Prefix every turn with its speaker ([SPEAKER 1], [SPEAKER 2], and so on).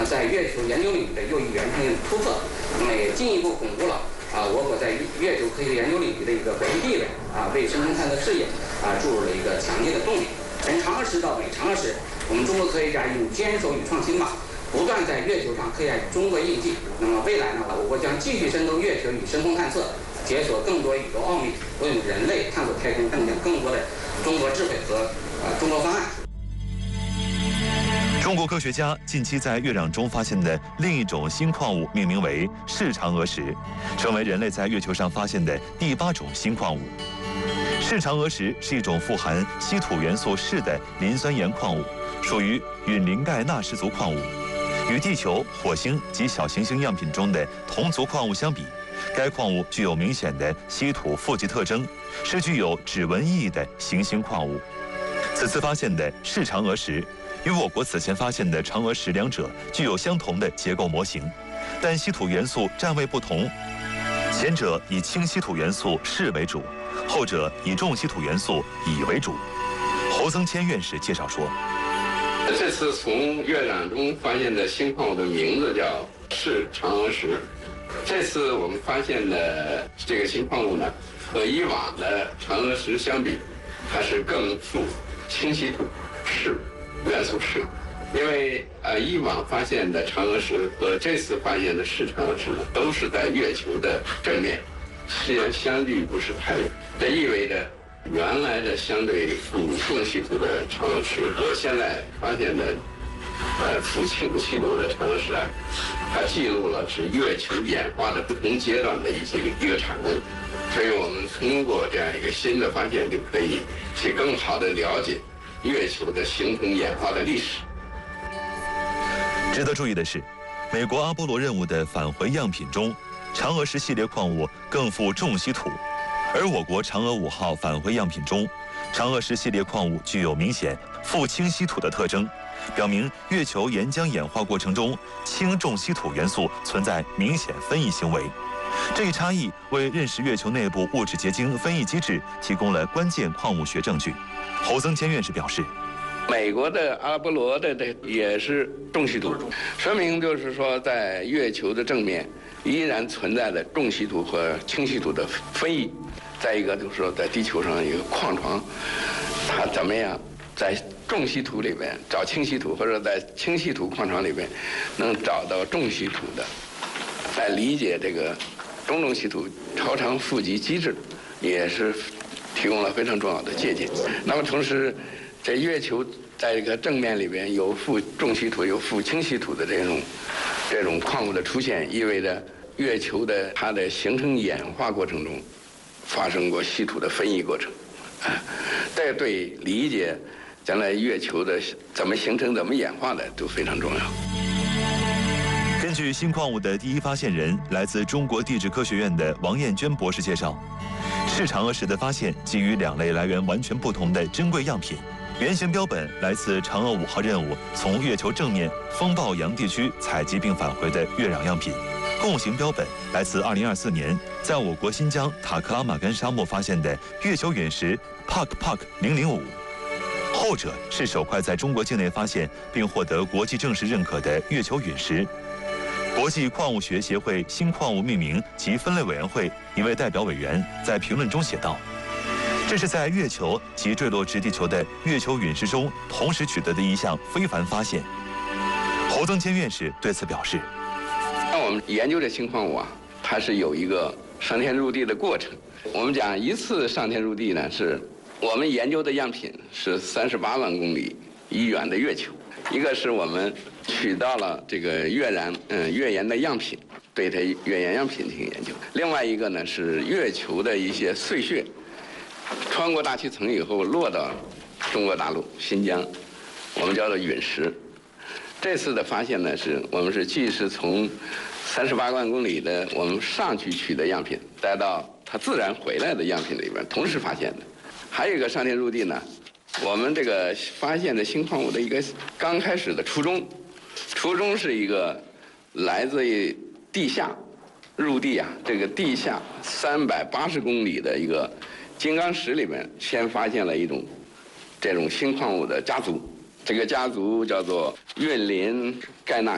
[SPEAKER 1] 在月球研究领域的又一原创性突破，那么也进一步巩固了我国在月球科学研究领域的一个国际地位为深空探测事业注入了一个强劲的动力。从嫦娥10到美嫦娥10，我们中国科学家用坚守与创新不断在月球上刻下中国印记。那么未来呢，我国将继续深耕月球与深空探测，解锁更多宇宙奥秘，为人类探索太空贡献更多的中国智慧和中国方案。
[SPEAKER 2] 中国科学家近期在月壤中发现的另一种新矿物命名为视嫦娥石，成为人类在月球上发现的第8种新矿物。视嫦娥石是一种富含稀土元素铯的磷酸盐矿物，属于允磷钙钠氏族矿物。与地球、火星及小行星样品中的同族矿物相比，该矿物具有明显的稀土富集特征，是具有指纹意义的行星矿物。此次发现的视嫦娥石与我国此前发现的嫦娥石两者具有相同的结构模型，但稀土元素占位不同，前者以轻稀土元素铯为主，后者以重稀土元素乙为主。侯增谦院士介绍说，
[SPEAKER 3] 这次从月壤中发现的新矿物的名字叫视嫦娥石。这次我们发现的这个新矿物呢，和以往的嫦娥石相比，它是更富轻稀土铯元素铯。因为以往发现的嫦娥石和这次发现的视嫦娥石呢，都是在月球的正面，实际上相距不是太远。这意味着原来的相对富重稀土的嫦娥石和现在发现的富轻稀土的嫦娥石它记录了是月球演化的不同阶段的一个产物。所以我们通过这样一个新的发现，就可以去更好地了解月球的形成演化的历史。
[SPEAKER 2] 值得注意的是，美国阿波罗任务的返回样品中，嫦娥石系列矿物更富重稀土，而我国嫦娥5号返回样品中，嫦娥石系列矿物具有明显富轻稀土的特征，表明月球岩浆演化过程中轻重稀土元素存在明显分异行为。这一差异为认识月球内部物质结晶分异机制提供了关键矿物学证据。侯增谦院士表示，
[SPEAKER 3] 美国的阿波罗的也是重稀土，说明就是说在月球的正面依然存在着重稀土和轻稀土的分异。再一个就是说，在地球上一个矿床，它怎么样在重稀土里面找轻稀土，或者在轻稀土矿床里面能找到重稀土的，来理解这个重稀土超长富集机制，也是提供了非常重要的借鉴。那么同时，在月球在这个正面里边有富重稀土有富轻稀土的这种矿物的出现，意味着月球的它的形成演化过程中发生过稀土的分异过程，这对理解将来月球的怎么形成、怎么演化的都非常重要。
[SPEAKER 2] 根据新矿物的第一发现人来自中国地质科学院的王艳娟博士介绍，视嫦娥石的发现基于2类来源完全不同的珍贵样品。原型标本来自嫦娥5号任务从月球正面风暴洋地区采集并返回的月壤样品，共型标本来自2024年在我国新疆塔克拉玛干沙漠发现的月球陨石 PAK 005。后者是首块在中国境内发现并获得国际正式认可的月球陨石。国际矿物学协会新矿物命名及分类委员会一位代表委员在评论中写道，这是在月球及坠落至地球的月球陨石中同时取得的一项非凡发现。侯增谦院士对此表示，
[SPEAKER 3] 那我们研究这新矿物它是有一个上天入地的过程。我们讲一次上天入地呢，是我们研究的样品是38万公里以远的月球，一个是我们取到了这个月岩的样品，对它月岩样品进行研究；另外一个呢是月球的一些碎屑，穿过大气层以后落到中国大陆新疆，我们叫做陨石。这次的发现呢，我们既是从38万公里的我们上去取的样品，带到它自然回来的样品里边同时发现的。还有一个上天入地呢，我们这个发现的新矿物的一个刚开始的初衷是一个来自于地下入地这个地下380公里的一个金刚石里面，先发现了这种新矿物的家族，这个家族叫做运磷钙钠